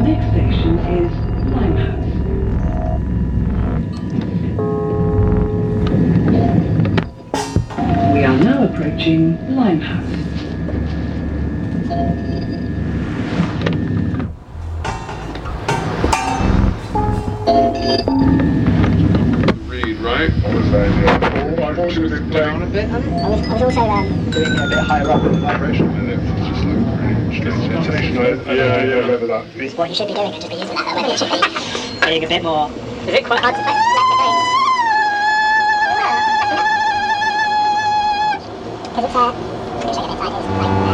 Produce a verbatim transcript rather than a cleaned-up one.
next station is Limehouse. We are now approaching Limehouse. Read, right? I was saying, yeah. Oh, I've also been down a bit, haven't I? I was, I was also um, doing it a bit higher up in the vibration, and it just looked really strange. Intentional. Yeah, yeah, whether that. what you should be doing is just be using that, though, whether it should be being a bit more. Is it quite hard to play? Because it's uh, I'm going to show you how tight it is. Like,